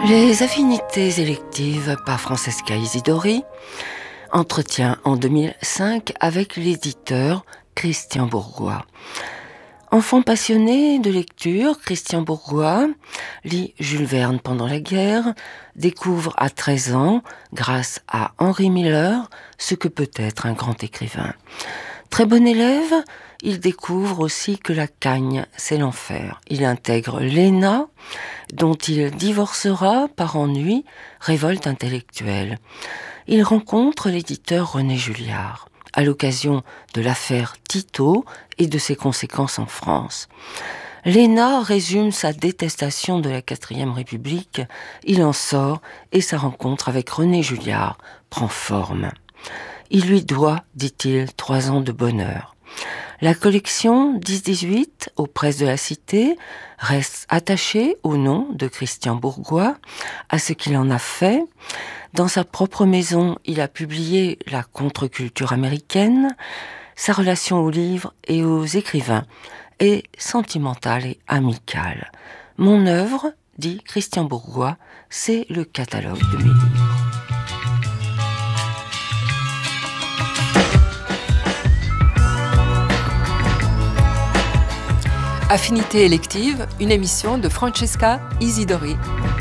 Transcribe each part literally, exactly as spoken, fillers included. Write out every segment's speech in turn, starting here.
Les affinités électives par Francesca Isidori, entretien en deux mille cinq avec l'éditeur Christian Bourgois. Enfant passionné de lecture, Christian Bourgois lit Jules Verne pendant la guerre, découvre à treize ans, grâce à Henry Miller, ce que peut être un grand écrivain. Très bon élève, il découvre aussi que la cagne, c'est l'enfer. Il intègre l'E N A, dont il divorcera par ennui, révolte intellectuelle. Il rencontre l'éditeur René Julliard, à l'occasion de l'affaire Tito et de ses conséquences en France. L'E N A résume sa détestation de la quatrième République, il en sort et sa rencontre avec René Julliard prend forme. Il lui doit, dit-il, trois ans de bonheur. La collection dix dix-huit aux presses de la Cité reste attachée au nom de Christian Bourgois, à ce qu'il en a fait. Dans sa propre maison, il a publié la contre-culture américaine. Sa relation aux livres et aux écrivains est sentimentale et amicale. Mon œuvre, dit Christian Bourgois, c'est le catalogue de mes livres. Affinité élective, une émission de Francesca Isidori.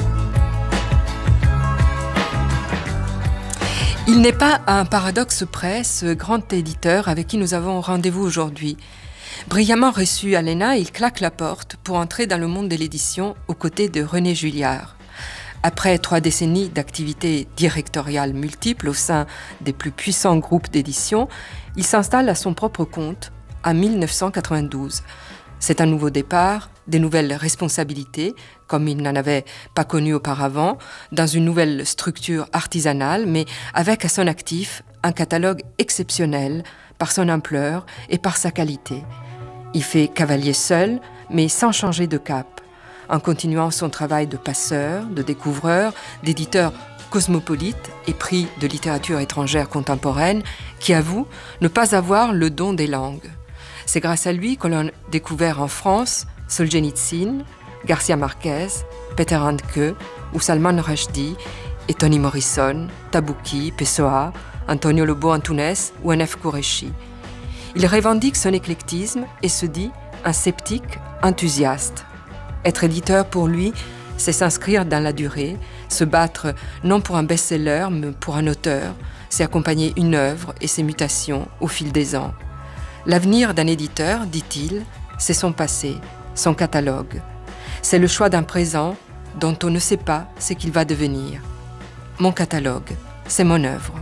Il n'est pas à un paradoxe près, ce grand éditeur avec qui nous avons rendez-vous aujourd'hui. Brillamment reçu à l'E N A, il claque la porte pour entrer dans le monde de l'édition aux côtés de René Julliard. Après trois décennies d'activités directoriales multiples au sein des plus puissants groupes d'édition, il s'installe à son propre compte en mille neuf cent quatre-vingt-douze. C'est un nouveau départ, des nouvelles responsabilités, comme il n'en avait pas connu auparavant, dans une nouvelle structure artisanale, mais avec à son actif un catalogue exceptionnel par son ampleur et par sa qualité. Il fait cavalier seul, mais sans changer de cap, en continuant son travail de passeur, de découvreur, d'éditeur cosmopolite et pris de littérature étrangère contemporaine, qui avoue ne pas avoir le don des langues. C'est grâce à lui que l'on a découvert en France Solzhenitsyn, Garcia Marquez, Peter Handke ou Salman Rushdie et Toni Morrison, Tabouki, Pessoa, Antonio Lobo Antunes ou N F Qureshi. Il revendique son éclectisme et se dit un sceptique enthousiaste. Être éditeur pour lui, c'est s'inscrire dans la durée, se battre non pour un best-seller mais pour un auteur, c'est accompagner une œuvre et ses mutations au fil des ans. L'avenir d'un éditeur, dit-il, c'est son passé, son catalogue. C'est le choix d'un présent dont on ne sait pas ce qu'il va devenir. Mon catalogue, c'est mon œuvre.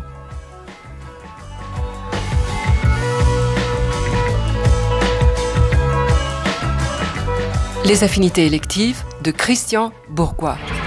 Les affinités électives de Christian Bourgois.